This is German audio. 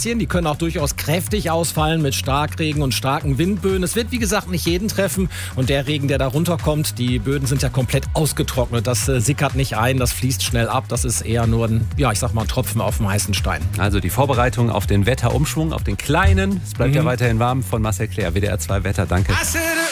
bisschen. Die können auch durchaus kräftig ausfallen mit Starkregen und starken Windböen. Es wird, wie gesagt, nicht jeden treffen. Und der Regen, der da runterkommt, die Böden sind ja komplett ausgetrocknet. Das sickert nicht ein, das fließt schnell ab. Das ist eher nur ein, ein Tropfen auf dem heißen Stein. Also die Vorbereitung auf den Wetterumschwung, auf den kleinen. Es bleibt ja weiterhin warm von Marcel Clair, WDR 2 Wetter. Danke.